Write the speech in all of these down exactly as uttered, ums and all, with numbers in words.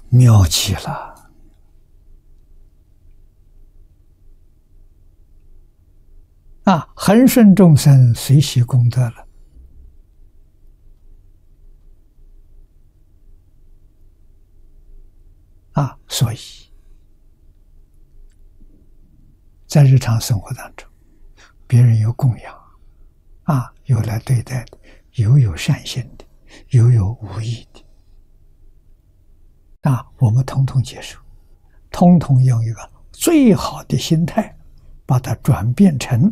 妙极了啊！恒顺众生，随喜功德了啊！所以，在日常生活当中，别人有供养啊，有来对待的，有有善心的，有有无意的。啊，我们统统接受，统统用一个最好的心态，把它转变成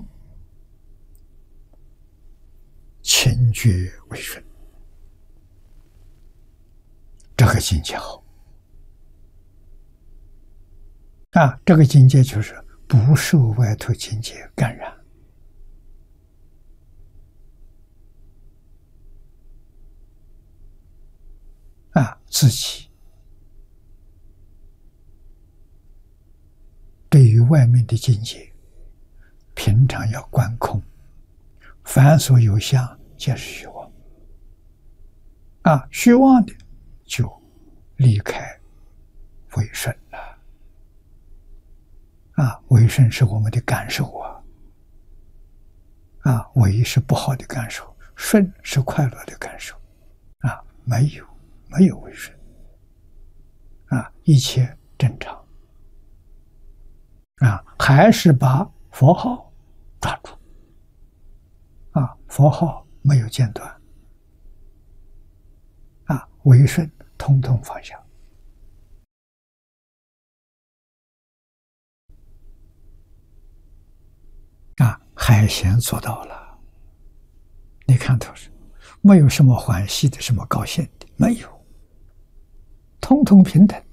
勤觉为顺，这个境界好啊！这个境界就是不受外头境界感染啊，自己对于外面的境界，平常要观空，凡所有相，皆是虚妄。啊，虚妄的就离开为顺了。啊，为顺是我们的感受啊，啊，为是不好的感受，顺是快乐的感受。啊，没有没有为顺，啊，一切正常。啊，还是把佛号抓住，啊，佛号没有间断，啊，为顺统统放下，啊，海贤做到了。你看头是没有什么欢喜的，什么高兴的，没有，统统平等。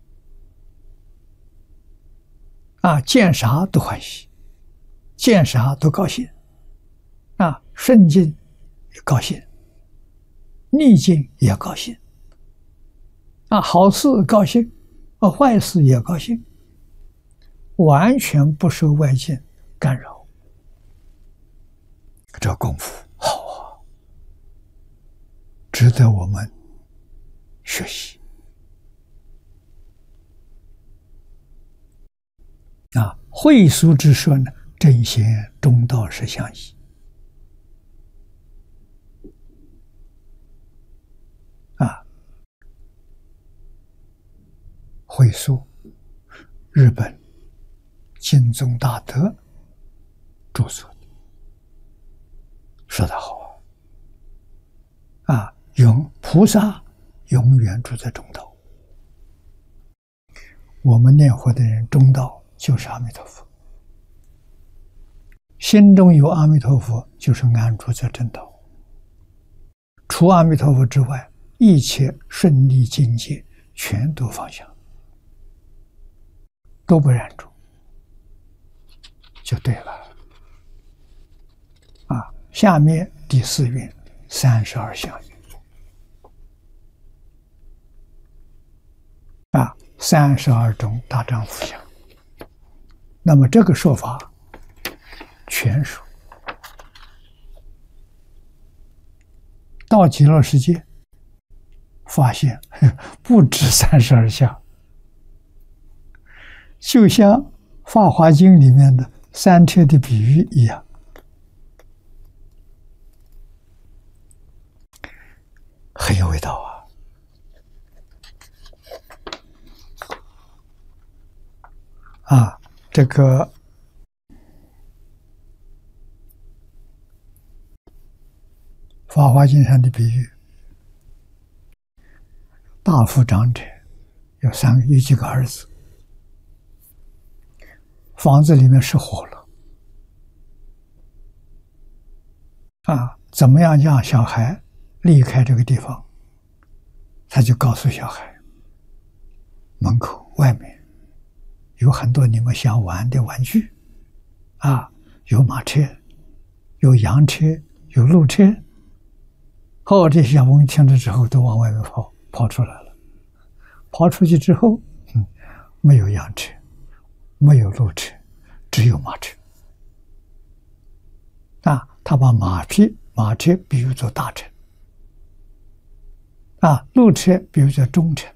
啊，见啥都欢喜，见啥都高兴，啊，顺境也高兴，逆境也高兴，啊，好事高兴，啊，坏事也高兴，完全不受外境干扰，这功夫好啊，值得我们学习。啊，慧疏之说呢，正贤中道是相宜。啊，慧疏，日本净宗大德著作的，说得好啊！啊，永菩萨永远住在中道，我们念佛的人中道。就是阿弥陀佛，心中有阿弥陀佛，就是安住在正道。除阿弥陀佛之外，一切顺利境界全都放下，都不染住，就对了。啊，下面第四愿三十二相愿，啊，三十二种大丈夫相。那么这个说法全属到极乐世界，发现不止三十二相，就像《法华经》里面的三车的比喻一样，很有味道啊！啊。这个法华经上的比喻，大夫长者有三个有几个儿子，房子里面失火了，啊，怎么样让小孩离开这个地方？他就告诉小孩，门口外面有很多你们想玩的玩具，啊，有马车，有羊车，有鹿车。后这些小朋友听了之后，都往外面跑，跑出来了。跑出去之后，嗯，没有羊车，没有鹿车，只有马车。啊，他把马匹、马车比喻作大车，啊，鹿车比喻作中车，